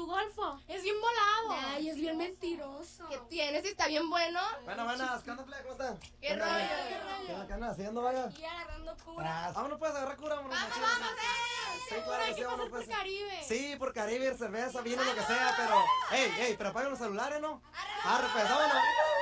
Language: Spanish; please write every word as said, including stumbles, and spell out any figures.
tu golfo? Es bien volado. Ay, es bien mentiroso. ¿Qué tienes? ¿Está bien bueno? Bueno, buenas, ¿qué onda, plebe? ¿Cómo están? ¿Qué rollo? ¿Qué ¿Qué onda, qué andan haciendo, vaya? Y agarrando cura. Ah, vámonos pues, agarrar cura, vámonos. ¡Vamos, machín. vamos, eh! Sí, claro que sí, Hay que vámonos pasar pues. por Caribe. Sí, por Caribe, cerveza, vino lo que sea, pero... ¡Ey, ey! Pero apaguen los celulares, ¿no? ¡Arre, pues, vámonos!